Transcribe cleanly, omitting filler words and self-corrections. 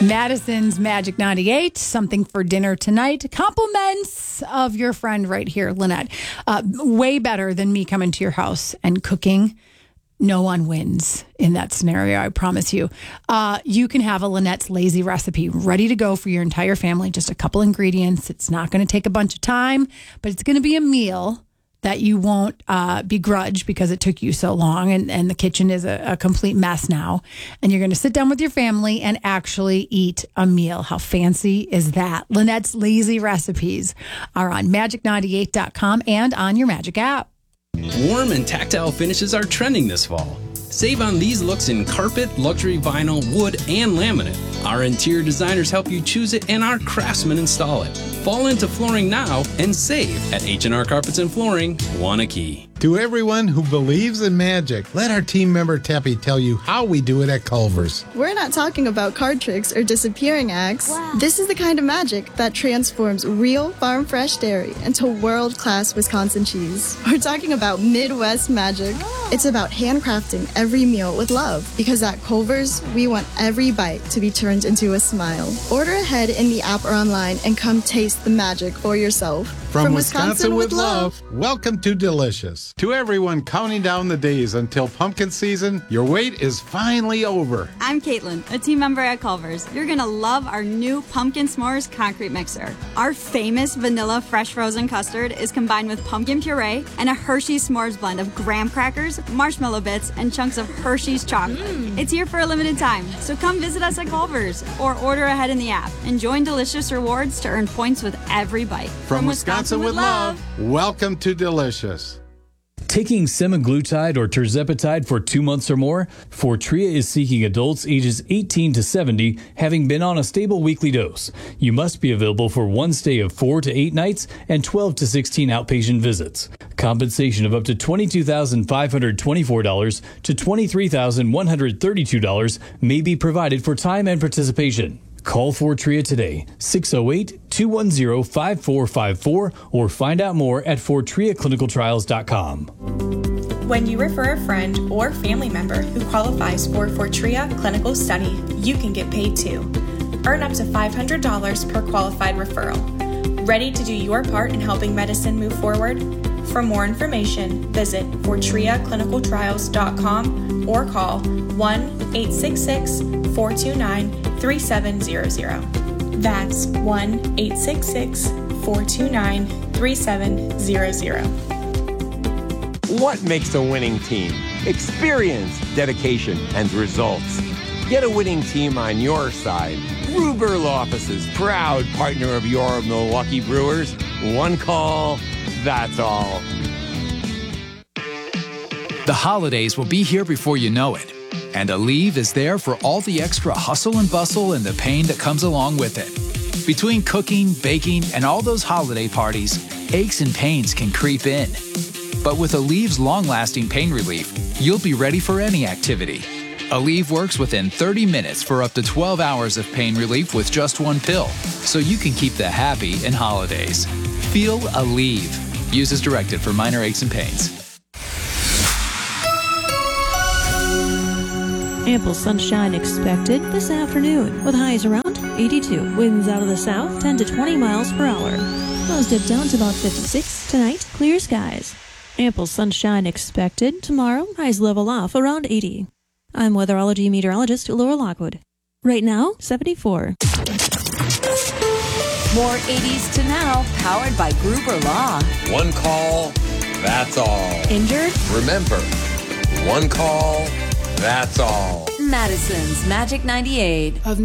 Madison's Magic 98, something for dinner tonight. Compliments of your friend right here, Lynette. Way better than me coming to your house and cooking. No one wins in that scenario, I promise you. You can have a Lynette's Lazy recipe ready to go for your entire family. Just a couple ingredients. It's not going to take a bunch of time, but it's going to be a meal that you won't begrudge because it took you so long and the kitchen is a complete mess now. And you're going to sit down with your family and actually eat a meal. How fancy is that? Lynette's Lazy recipes are on magic98.com and on your Magic app. Warm and tactile finishes are trending this fall. Save on these looks in carpet, luxury vinyl, wood, and laminate. Our interior designers help you choose it and our craftsmen install it. Fall into flooring now and save at H&R Carpets and Flooring, Wanakee. To everyone who believes in magic, let our team member Teppy tell you how we do it at Culver's. We're not talking about card tricks or disappearing acts. Wow. This is the kind of magic that transforms real farm-fresh dairy into world-class Wisconsin cheese. We're talking about Midwest magic. Oh. It's about handcrafting every meal with love, because at Culver's, we want every bite to be turned into a smile. Order ahead in the app or online and come taste the magic for yourself. From Wisconsin with love, welcome to Delicious. To everyone counting down the days until pumpkin season, your wait is finally over. I'm Caitlin, a team member at Culver's. You're going to love our new Pumpkin S'mores concrete mixer. Our famous vanilla fresh frozen custard is combined with pumpkin puree and a Hershey's S'mores blend of graham crackers, marshmallow bits, and chunks of Hershey's chocolate. It's here for a limited time, so come visit us at Culver's or order ahead in the app and join Delicious Rewards to earn points with every bite. From Wisconsin with love, welcome to Delicious. Taking semaglutide or tirzepatide for 2 months or more, Fortrea is seeking adults ages 18 to 70 having been on a stable weekly dose. You must be available for one stay of 4 to 8 nights and 12 to 16 outpatient visits. Compensation of up to $22,524 to $23,132 may be provided for time and participation. Call Fortrea today, 608-210-5454, or find out more at FortreaClinicalTrials.com. When you refer a friend or family member who qualifies for Fortrea Clinical Study, you can get paid too. Earn up to $500 per qualified referral. Ready to do your part in helping medicine move forward? For more information, visit FortreaClinicalTrials.com or call 1-866-429-3700. That's 1-866-429-3700. What makes a winning team? Experience, dedication, and results. Get a winning team on your side. Gruber Law Offices, proud partner of your Milwaukee Brewers. One call, that's all. The holidays will be here before you know it. And Aleve is there for all the extra hustle and bustle and the pain that comes along with it. Between cooking, baking, and all those holiday parties, aches and pains can creep in. But with Aleve's long-lasting pain relief, you'll be ready for any activity. Aleve works within 30 minutes for up to 12 hours of pain relief with just one pill, so you can keep the happy in holidays. Feel Aleve. Use as directed for minor aches and pains. Ample sunshine expected this afternoon with highs around 82. Winds out of the south 10 to 20 miles per hour. Lows dip down to about 56. Tonight, clear skies. Ample sunshine expected. Tomorrow, highs level off around 80. I'm weatherology meteorologist Laura Lockwood. Right now, 74. More 80s to now, powered by Gruber Law. One call, that's all. Injured? Remember, one call, that's all. Madison's Magic 98.